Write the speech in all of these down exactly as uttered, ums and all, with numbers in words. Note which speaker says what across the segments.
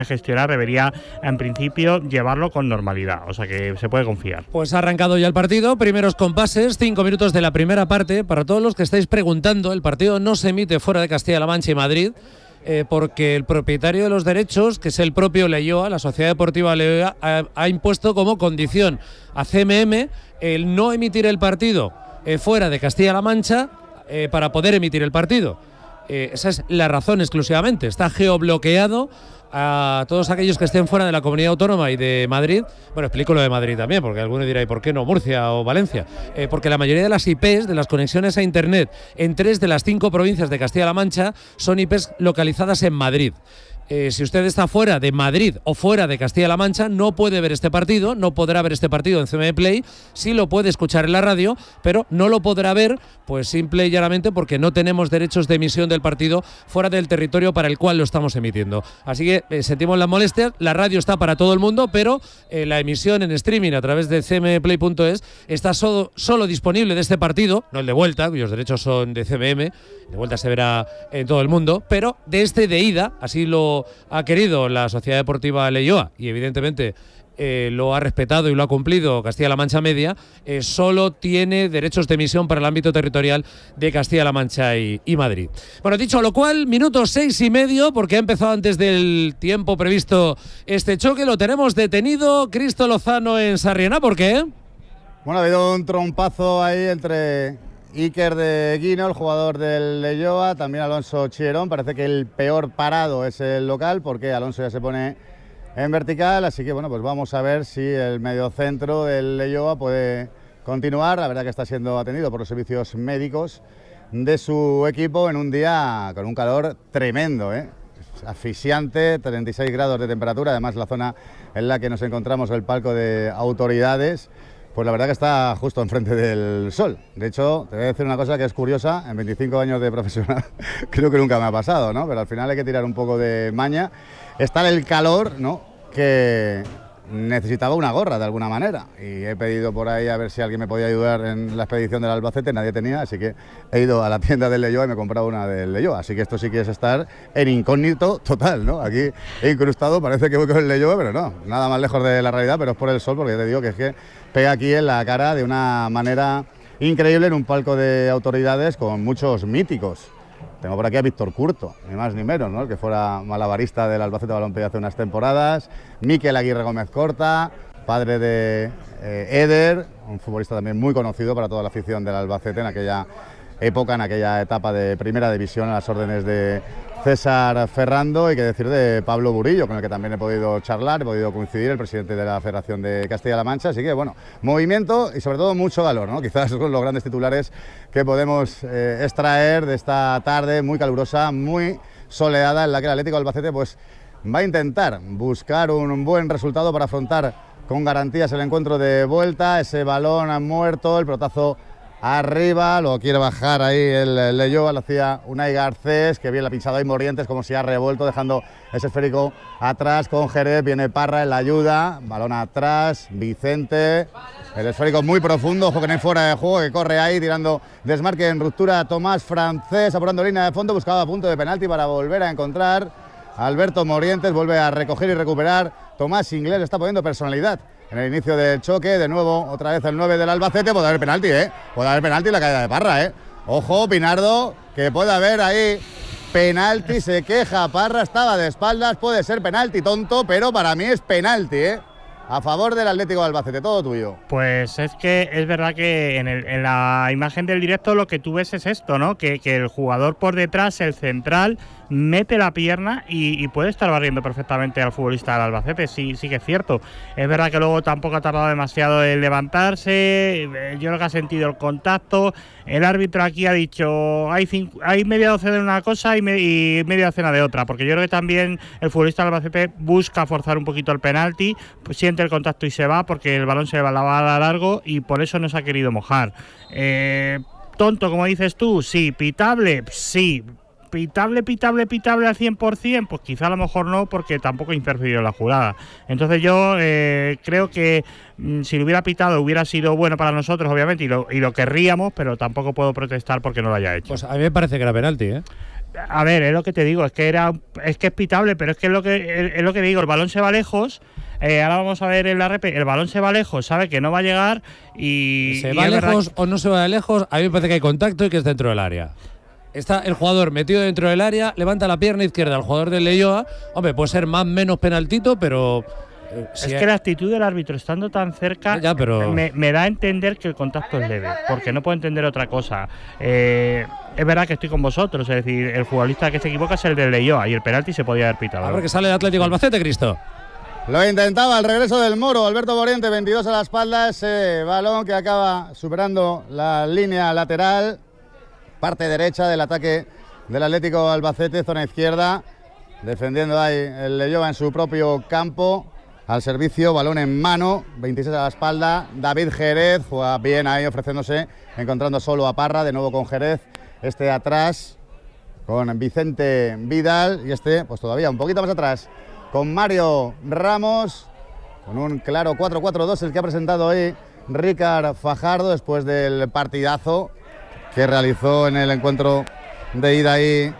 Speaker 1: gestionar debería, en principio, llevarlo con normalidad, o sea que se puede confiar.
Speaker 2: Pues ha arrancado ya el partido, primeros compases, cinco minutos de la primera parte. Para todos los que estáis preguntando, el partido no se emite fuera de Castilla-La Mancha y Madrid, eh, porque el propietario de los derechos, que es el propio Leioa, la Sociedad Deportiva Leioa, ha, ha impuesto como condición a C M M el no emitir el partido eh, fuera de Castilla-La Mancha eh, para poder emitir el partido. Eh, esa es la razón exclusivamente, está geobloqueado a todos aquellos que estén fuera de la comunidad autónoma y de Madrid. Bueno, explico lo de Madrid también, porque alguno dirá, ¿y por qué no Murcia o Valencia? Eh, porque la mayoría de las I Pes, de las conexiones a Internet en tres de las cinco provincias de Castilla-La Mancha, son I Pes localizadas en Madrid. Eh, si usted está fuera de Madrid o fuera de Castilla-La Mancha, no puede ver este partido, no podrá ver este partido en C M Play, sí lo puede escuchar en la radio, pero no lo podrá ver, pues simple y llanamente porque no tenemos derechos de emisión del partido fuera del territorio para el cual lo estamos emitiendo. Así que eh, sentimos las molestias, la radio está para todo el mundo, pero eh, la emisión en streaming a través de c m play punto es está solo, solo disponible de este partido, no el de vuelta, cuyos derechos son de C M M, de vuelta se verá en todo el mundo, pero de este de ida, así lo ha querido la Sociedad Deportiva Leioa y evidentemente eh, lo ha respetado y lo ha cumplido Castilla-La Mancha Media, eh, solo tiene derechos de emisión para el ámbito territorial de Castilla-La Mancha y, y Madrid. Bueno, dicho lo cual, minuto seis y medio, porque ha empezado antes del tiempo previsto este choque, lo tenemos detenido Cristo Lozano en Sarriena. ¿Por qué?
Speaker 3: Bueno, ha habido un trompazo ahí entre Iker de Guino, el jugador del Leioa, también Alonso Chierón. Parece que el peor parado es el local, porque Alonso ya se pone en vertical, así que bueno, pues vamos a ver si el mediocentro del Leioa puede continuar. La verdad que está siendo atendido por los servicios médicos de su equipo en un día con un calor tremendo, ¿eh? Asfixiante, treinta y seis grados de temperatura, además la zona en la que nos encontramos, el palco de autoridades, pues la verdad que está justo enfrente del sol. De hecho, te voy a decir una cosa que es curiosa, en veinticinco años de profesional creo que nunca me ha pasado, ¿no? Pero al final hay que tirar un poco de maña. Está el calor, ¿no?, que necesitaba una gorra de alguna manera, y he pedido por ahí a ver si alguien me podía ayudar en la expedición del Albacete, nadie tenía, así que he ido a la tienda del Leioa y me he comprado una del Leioa, así que esto sí que es estar en incógnito total, ¿no? Aquí incrustado, parece que voy con el Leioa, pero no, nada más lejos de la realidad, pero es por el sol, porque te digo que es que pega aquí en la cara de una manera increíble en un palco de autoridades con muchos míticos. Tengo por aquí a Víctor Curto, ni más ni menos, ¿no?, el que fuera malabarista del Albacete Balompié hace unas temporadas, Miquel Aguirre Gómez Corta, padre de eh, Eder, un futbolista también muy conocido para toda la afición del Albacete en aquella época, en aquella etapa de primera división a las órdenes de César Ferrando, y qué decir de Pablo Burillo, con el que también he podido charlar, he podido coincidir, el presidente de la Federación de Castilla-La Mancha, así que bueno, movimiento y sobre todo mucho calor, ¿no? Quizás son los grandes titulares que podemos eh, extraer de esta tarde muy calurosa, muy soleada, en la que el Atlético Albacete pues va a intentar buscar un buen resultado para afrontar con garantías el encuentro de vuelta. Ese balón muerto, el pelotazo arriba, lo quiere bajar ahí el Leioa, lo hacía Unai Garcés, que bien la ha pinchado ahí Morientes, como si ha revuelto, dejando ese esférico atrás con Jerez, viene Parra en la ayuda, balón atrás, Vicente, el esférico muy profundo, ojo que no hay fuera de juego, que corre ahí, tirando desmarque en ruptura Tomás Francés, apurando línea de fondo, buscaba punto de penalti para volver a encontrar Alberto Morientes, vuelve a recoger y recuperar Tomás Inglés, le está poniendo personalidad en el inicio del choque. De nuevo, otra vez el nueve del Albacete, puede haber penalti, ¿eh? Puede haber penalti en la caída de Parra, ¿eh? Ojo, Pinardo, que puede haber ahí penalti, se queja Parra, estaba de espaldas, puede ser penalti tonto, pero para mí es penalti, ¿eh? A favor del Atlético de Albacete, todo tuyo.
Speaker 1: Pues es que es verdad que en, el, en la imagen del directo lo que tú ves es esto, ¿no? Que, que el jugador por detrás, el central, mete la pierna y, y puede estar barriendo perfectamente al futbolista del Albacete, sí, sí que es cierto. Es verdad que luego tampoco ha tardado demasiado en levantarse, yo creo que ha sentido el contacto, el árbitro aquí ha dicho hay, cinco, hay media docena de una cosa y, me, y media docena de otra, porque yo creo que también el futbolista del Albacete busca forzar un poquito el penalti, pues siente el contacto y se va, porque el balón se va a largo y por eso no se ha querido mojar. Eh, tonto, como dices tú, sí. Pitable, sí. Pitable, pitable, pitable al cien por cien, pues quizá a lo mejor no, porque tampoco ha interferido en la jugada. Entonces yo eh, creo que mmm, si lo hubiera pitado hubiera sido bueno para nosotros, obviamente, y lo, y lo querríamos, pero tampoco puedo protestar porque no lo haya hecho.
Speaker 2: Pues a mí me parece que era penalti, ¿eh?
Speaker 1: A ver, es lo que te digo, es que era es que es pitable, pero es que es lo que es, es lo que digo, el balón se va lejos. Eh, ahora vamos a ver en la repe, el balón se va lejos, sabe que no va a llegar y
Speaker 2: se
Speaker 1: y
Speaker 2: va lejos
Speaker 1: que...
Speaker 2: o no se va de lejos, a mí me parece que hay contacto y que es dentro del área. Está el jugador metido dentro del área, levanta la pierna izquierda al jugador del Leioa. Hombre, puede ser más o menos penaltito, pero
Speaker 1: eh, es si que la actitud del árbitro estando tan cerca
Speaker 2: ya, pero...
Speaker 1: me, me da a entender que el contacto es leve, porque no puedo entender otra cosa. Eh, es verdad que estoy con vosotros, es decir, el futbolista que se equivoca es el del Leioa y el penalti se podía haber pitado.
Speaker 2: A ver que sale el Atlético Albacete, Cristo.
Speaker 3: Lo intentaba el regreso del Moro, Alberto Moriente, veintidós a la espalda, ese balón que acaba superando la línea lateral, parte derecha del ataque del Atlético Albacete, zona izquierda, defendiendo ahí el Leioa en su propio campo, al servicio, balón en mano, veintiséis a la espalda, David Jerez, juega bien ahí ofreciéndose, encontrando solo a Parra, de nuevo con Jerez, este atrás, con Vicente Vidal, y este pues todavía un poquito más atrás, con Mario Ramos, con un claro cuatro cuatro dos, el que ha presentado hoy Ricard Fajardo después del partidazo que realizó en el encuentro de ida ahí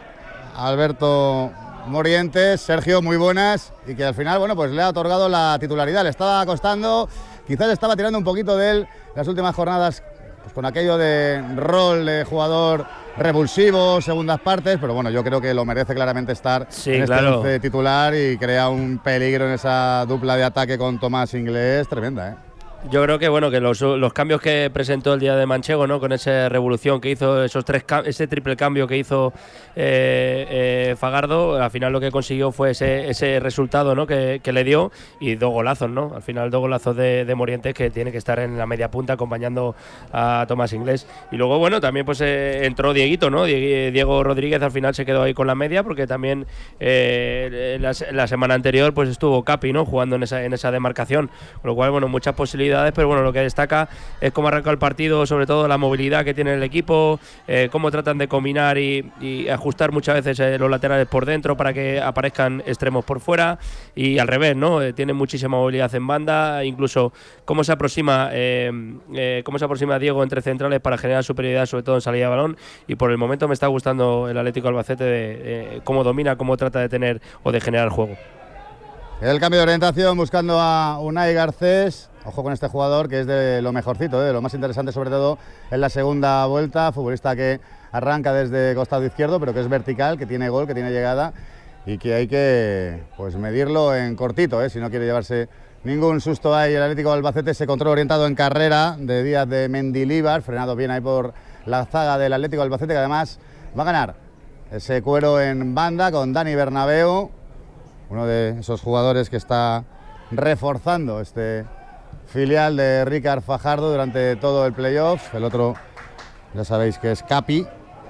Speaker 3: Alberto Morientes. Sergio, muy buenas, y que al final, bueno, pues le ha otorgado la titularidad, le estaba costando, quizás estaba tirando un poquito de él las últimas jornadas, pues con aquello de rol de jugador revulsivo, segundas partes, pero bueno, yo creo que lo merece claramente estar
Speaker 4: sí,
Speaker 3: en
Speaker 4: claro.
Speaker 3: este once titular y crea un peligro en esa dupla de ataque con Tomás Inglés tremenda, ¿eh?
Speaker 4: Yo creo que bueno que los, los cambios que presentó el día de Manchego, ¿no? Con esa revolución que hizo, esos tres ese triple cambio que hizo eh, eh, Fajardo, al final lo que consiguió fue ese, ese resultado, ¿no? que, que le dio, y dos golazos, ¿no? Al final dos golazos de, de Morientes, que tiene que estar en la media punta acompañando a Tomás Inglés. Y luego bueno, también pues eh, entró Dieguito, ¿no? Diego Rodríguez al final se quedó ahí con la media, porque también eh, la, la semana anterior pues estuvo Capi, ¿no? Jugando en esa, en esa demarcación, con lo cual bueno, muchas posibilidades. Pero bueno, lo que destaca es cómo arranca el partido, sobre todo la movilidad que tiene el equipo, eh, cómo tratan de combinar y, y ajustar muchas veces eh, los laterales por dentro para que aparezcan extremos por fuera, y al revés, ¿no? Eh, tienen muchísima movilidad en banda, incluso cómo se aproxima eh, eh, cómo se aproxima Diego entre centrales para generar superioridad, sobre todo en salida de balón, y por el momento me está gustando el Atlético Albacete de eh, cómo domina, cómo trata de tener o de generar juego.
Speaker 3: El cambio de orientación buscando a Unai Garcés. Ojo con este jugador, que es de lo mejorcito, ¿eh? De lo más interesante, sobre todo en la segunda vuelta. Futbolista que arranca desde costado izquierdo, pero que es vertical, que tiene gol, que tiene llegada, y que hay que pues medirlo en cortito, ¿eh? Si no quiere llevarse ningún susto ahí el Atlético de Albacete. Ese control orientado en carrera de Díaz de Mendilíbar, frenado bien ahí por la zaga del Atlético de Albacete, que además va a ganar ese cuero en banda con Dani Bernabeu, uno de esos jugadores que está reforzando este filial de Ricard Fajardo durante todo el playoff. El otro, ya sabéis que es Capi,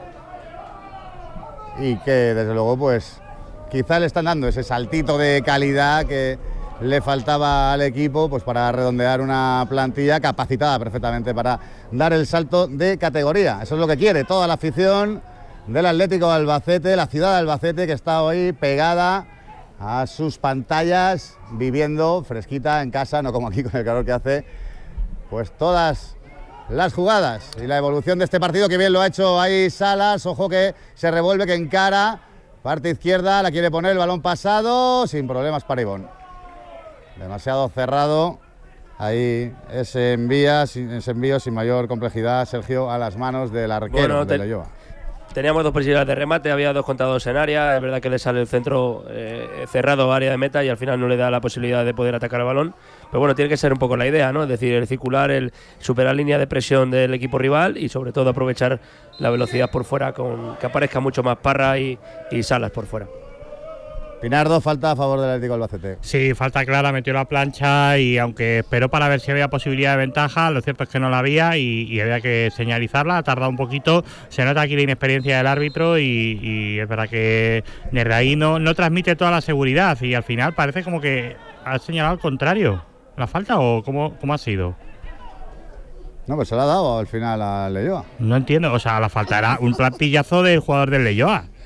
Speaker 3: y que desde luego pues quizá le están dando ese saltito de calidad que le faltaba al equipo, pues para redondear una plantilla capacitada perfectamente para dar el salto de categoría. Eso es lo que quiere toda la afición del Atlético de Albacete, la ciudad de Albacete, que está hoy pegada a sus pantallas, viviendo fresquita en casa, no como aquí con el calor que hace, pues todas las jugadas y la evolución de este partido, que bien lo ha hecho ahí Salas. Ojo que se revuelve, que encara, parte izquierda, la quiere poner, el balón pasado, sin problemas para Ivón. Demasiado cerrado, ahí ese, envía, ese envío sin mayor complejidad, Sergio, a las manos del arquero
Speaker 4: bueno,
Speaker 3: de Leioa.
Speaker 4: Teníamos dos posibilidades de remate, había dos contados en área, es verdad que le sale el centro eh, cerrado, área de meta, y al final no le da la posibilidad de poder atacar el balón. Pero bueno, tiene que ser un poco la idea, ¿no? Es decir, el circular, el superar línea de presión del equipo rival, y sobre todo aprovechar la velocidad por fuera, con que aparezca mucho más Parra y, y Salas por fuera.
Speaker 3: Pinardo, falta a favor del Atlético Albacete.
Speaker 1: Sí, falta clara, metió la plancha, y aunque esperó para ver si había posibilidad de ventaja, lo cierto es que no la había, y, y había que señalizarla. Ha tardado un poquito, se nota aquí la inexperiencia del árbitro, y, y es verdad que desde ahí no, no transmite toda la seguridad, y al final parece como que ha señalado al contrario la falta, o cómo, cómo ha sido.
Speaker 3: No, pues se la ha dado al final a Leioa.
Speaker 1: No entiendo, o sea, la falta era un plantillazo del jugador del Leioa.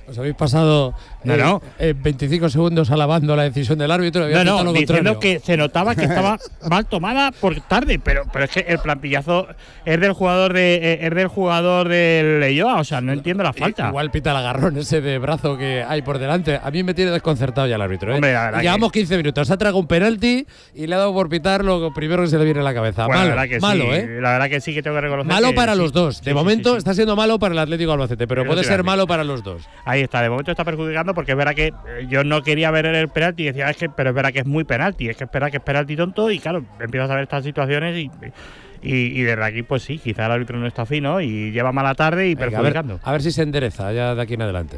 Speaker 2: Os habéis pasado
Speaker 1: no,
Speaker 2: eh,
Speaker 1: no.
Speaker 2: Eh, veinticinco segundos alabando la decisión del árbitro.
Speaker 1: No, no,
Speaker 2: lo
Speaker 1: diciendo
Speaker 2: contrario.
Speaker 1: que se notaba que estaba mal tomada por tarde, pero pero es que el plantillazo es del jugador de eh, es del jugador del Leioa, o sea, no entiendo la falta.
Speaker 2: Igual pita el agarrón ese de brazo que hay por delante. A mí me tiene desconcertado ya el árbitro. ¿eh?
Speaker 1: Hombre, la verdad
Speaker 2: Llevamos
Speaker 1: que...
Speaker 2: quince minutos, ha tragado un penalti y le ha dado por pitar lo primero que se le viene a la cabeza.
Speaker 1: Bueno,
Speaker 2: malo,
Speaker 1: la verdad que
Speaker 2: malo,
Speaker 1: sí,
Speaker 2: ¿eh?
Speaker 1: La verdad que sí que tengo que reconocer.
Speaker 2: Malo
Speaker 1: que
Speaker 2: para
Speaker 1: sí.
Speaker 2: los dos. De
Speaker 1: Sí,
Speaker 2: momento
Speaker 1: sí, sí, sí.
Speaker 2: está siendo malo para el Atlético Albacete, pero
Speaker 1: Eso
Speaker 2: puede
Speaker 1: te iba a
Speaker 2: ser
Speaker 1: decir.
Speaker 2: malo para los dos.
Speaker 1: Ahí está, de momento está perjudicando porque es verdad que eh, yo no quería ver el penalti y decía, es que, pero es verdad que es muy penalti, es que es verdad que es penalti tonto y claro, empiezas a ver estas situaciones y, y, y desde aquí pues sí, quizá el árbitro no está fino y lleva mala tarde y
Speaker 2: Venga, a, ver,
Speaker 1: perjudicando.
Speaker 2: a ver si se endereza ya de aquí en adelante.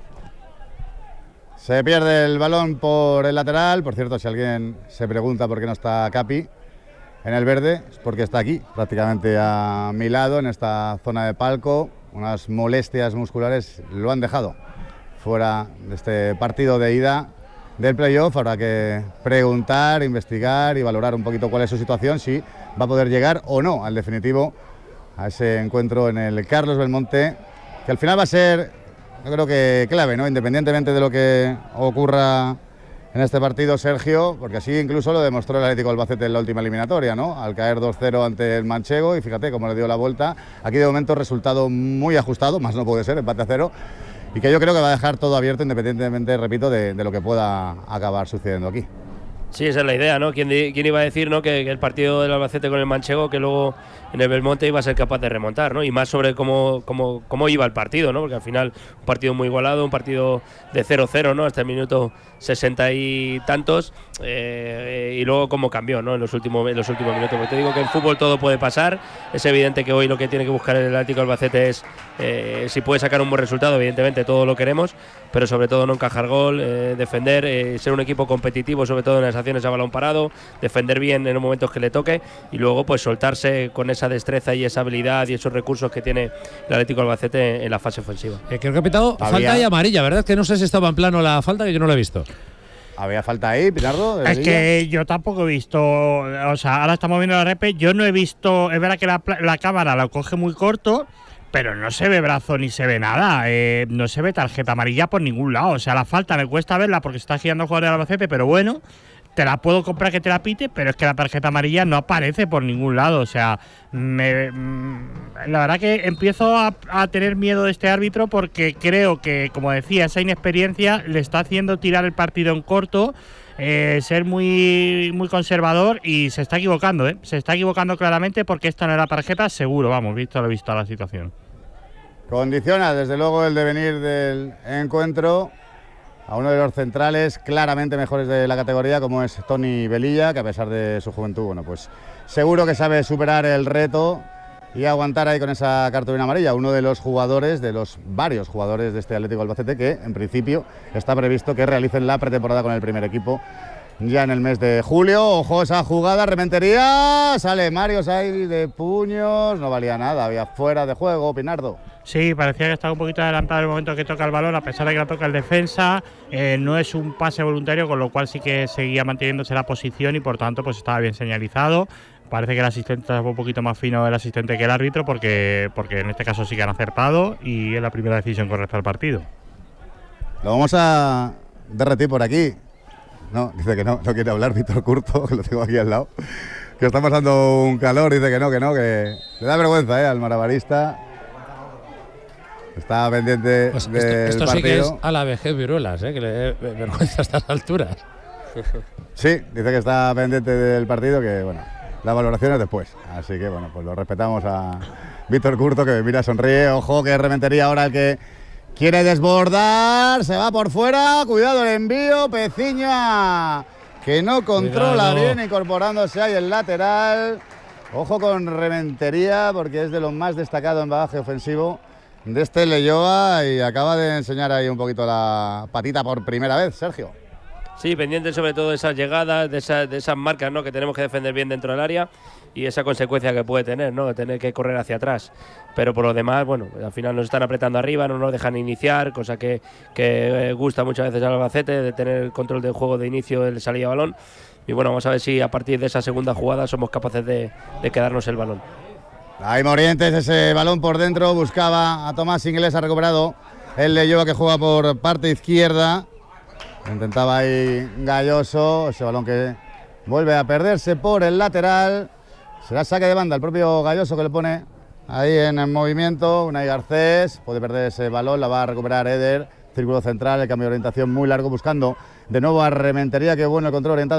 Speaker 3: Se pierde el balón por el lateral. Por cierto, si alguien se pregunta por qué no está Capi en el verde, es porque está aquí, prácticamente a mi lado, en esta zona de palco. Unas molestias musculares lo han dejado fuera de este partido de ida del playoff. Habrá que preguntar, investigar y valorar un poquito cuál es su situación, si va a poder llegar o no al definitivo a ese encuentro en el Carlos Belmonte, que al final va a ser, yo creo que clave, ¿no? Independientemente de lo que ocurra en este partido, Sergio, porque así incluso lo demostró el Atlético Albacete en la última eliminatoria, ¿no? Al caer dos cero ante el Manchego, y fíjate cómo le dio la vuelta. Aquí de momento resultado muy ajustado, más no puede ser, empate a cero, y que yo creo que va a dejar todo abierto independientemente, repito, de, de lo que pueda acabar sucediendo aquí.
Speaker 4: Sí, esa es la idea, ¿no? ¿Quién, quién iba a decir, ¿no? Que, que el partido del Albacete con el Manchego, que luego en el Belmonte iba a ser capaz de remontar, ¿no? Y más sobre cómo, cómo, cómo iba el partido, ¿no? Porque al final un partido muy igualado, un partido de cero cero, ¿no? Hasta el minuto sesenta y tantos, eh, y luego cómo cambió, ¿no? En los últimos, en los últimos minutos. Porque te digo que en fútbol todo puede pasar. Es evidente que hoy lo que tiene que buscar el Atlético Albacete es eh, si puede sacar un buen resultado, evidentemente todo lo queremos, pero sobre todo no encajar gol, eh, defender, eh, ser un equipo competitivo, sobre todo en las acciones a balón parado, defender bien en los momentos que le toque y luego pues soltarse con esa destreza y esa habilidad y esos recursos que tiene el Atlético Albacete en la fase ofensiva.
Speaker 2: Eh, creo que ha pitado
Speaker 3: Había...
Speaker 2: falta y amarilla, ¿verdad? Que no sé si estaba en plano la falta, que yo no la he visto.
Speaker 3: ¿Había falta ahí, Pinardo? de
Speaker 1: Es
Speaker 3: Belilla?
Speaker 1: que yo tampoco he visto, o sea, ahora estamos viendo la repe, yo no he visto, es verdad que la, la cámara lo coge muy corto, pero no se ve brazo ni se ve nada, eh, no se ve tarjeta amarilla por ningún lado, o sea, la falta me cuesta verla porque se está girando el jugador del Albacete, pero bueno, te la puedo comprar que te la pite, pero es que la tarjeta amarilla no aparece por ningún lado, o sea, me, la verdad que empiezo a, a tener miedo de este árbitro porque creo que, como decía, esa inexperiencia le está haciendo tirar el partido en corto, eh, ser muy, muy conservador y se está equivocando, ¿eh? Se está equivocando claramente porque esta no era tarjeta, seguro, vamos, visto lo visto la situación.
Speaker 3: Condiciona desde luego el devenir del encuentro a uno de los centrales claramente mejores de la categoría, como es Toni Belilla, que a pesar de su juventud, bueno, pues seguro que sabe superar el reto y aguantar ahí con esa cartulina amarilla. Uno de los jugadores, de los varios jugadores de este Atlético Albacete, que en principio está previsto que realicen la pretemporada con el primer equipo ya en el mes de julio. Ojo esa jugada, Rementería, sale Mario Sai de puños, no valía nada, había fuera de juego, Pinardo.
Speaker 1: Sí, parecía que estaba un poquito adelantado en el momento que toca el balón, a pesar de que la toca el defensa, eh, no es un pase voluntario, con lo cual sí que seguía manteniéndose la posición y por tanto pues estaba bien señalizado. Parece que el asistente estaba un poquito más fino el asistente que el árbitro, porque, porque en este caso sí que han acertado y es la primera decisión correcta del partido.
Speaker 3: Lo vamos a derretir por aquí. No, dice que no, no quiere hablar Víctor Curto, que lo tengo aquí al lado, que está pasando un calor, dice que no, que no, que le da vergüenza, ¿eh? Al malabarista. Está pendiente
Speaker 2: Pues
Speaker 3: del
Speaker 2: esto esto sí
Speaker 3: partido.
Speaker 2: que es a la vejez viruelas, ¿eh? Que le dé vergüenza a estas alturas.
Speaker 3: Sí, dice que está pendiente del partido, que bueno, la valoración es después. Así que bueno, pues lo respetamos a Víctor Curto, que mira, sonríe. Ojo, que Rementería ahora el que quiere desbordar, se va por fuera, cuidado el envío, Peciña, que no controla
Speaker 2: Cuidado.
Speaker 3: bien, incorporándose ahí el lateral. Ojo con Rementería, porque es de lo más destacado en bagaje ofensivo de este Leioa y acaba de enseñar ahí un poquito la patita por primera vez, Sergio.
Speaker 4: Sí, pendiente sobre todo de esas llegadas, de, esa, de esas marcas, ¿no? Que tenemos que defender bien dentro del área y esa consecuencia que puede tener, ¿no? De tener que correr hacia atrás. Pero por lo demás, bueno, al final nos están apretando arriba, no nos dejan iniciar, cosa que, que gusta muchas veces al Albacete, de tener el control del juego de inicio, el salida de balón. Y bueno, vamos a ver si a partir de esa segunda jugada somos capaces de, de quedarnos el balón.
Speaker 3: Ahí Morientes, ese balón por dentro, buscaba a Tomás Inglés, ha recuperado el Leyoa, que juega por parte izquierda. Intentaba ahí Galloso, ese balón que vuelve a perderse por el lateral. Será saque de banda, el propio Galloso que le pone ahí en el movimiento. Unai Garcés puede perder ese balón, la va a recuperar Eder. Círculo central, el cambio de orientación muy largo, buscando de nuevo a Rementería. Qué bueno el control orientado